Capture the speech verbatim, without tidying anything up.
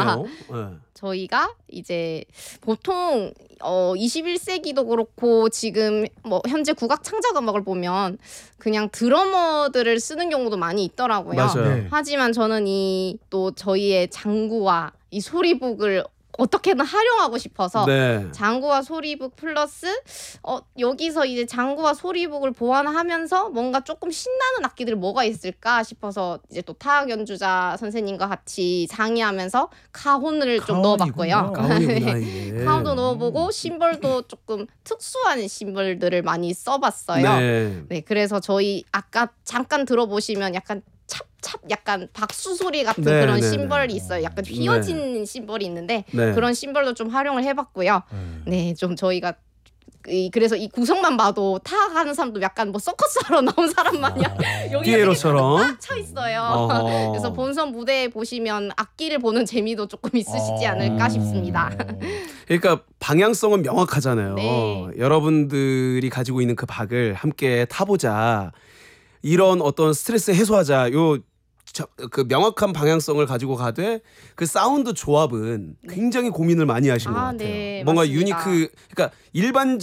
그래요? 네. 저희가 이제 보통 어 이십일 세기도 그렇고 지금 뭐 현재 국악 창작 음악을 보면 그냥 드러머들을 쓰는 경우도 많이 있더라고요. 맞아요. 네. 하지만 저는 이 또 저희의 장구와 이 소리북을 어떻게든 활용하고 싶어서 네. 장구와 소리북 플러스 어 여기서 이제 장구와 소리북을 보완하면서 뭔가 조금 신나는 악기들 뭐가 있을까 싶어서 이제 또 타악 연주자 선생님과 같이 상의하면서 카혼을 좀 넣어봤고요. 가온이구나 네. 이게. 카혼도 넣어보고 심벌도 조금 특수한 심벌들을 많이 써봤어요. 네. 네, 그래서 저희 아까 잠깐 들어보시면 약간 찹찹 약간 박수 소리 같은 네, 그런 네, 심벌이 네. 있어요. 약간 휘어진 심벌이 있는데 네. 그런 심벌도 좀 활용을 해봤고요. 음. 네, 좀 저희가 이, 그래서 이 구성만 봐도 타악하는 사람도 약간 뭐 서커스 하러 나온 사람 마냥 여기 피에로처럼 꽉차 있어요. 어허. 그래서 본선 무대에 보시면 악기를 보는 재미도 조금 있으시지 어. 않을까 싶습니다. 그러니까 방향성은 명확하잖아요. 네. 여러분들이 가지고 있는 그 박을 함께 타보자. 이런 어떤 스트레스 해소하자. 요 그 명확한 방향성을 가지고 가되 그 사운드 조합은 굉장히 고민을 많이 하신 것 아, 같아요. 네, 뭔가 맞습니다. 유니크, 그러니까 일반적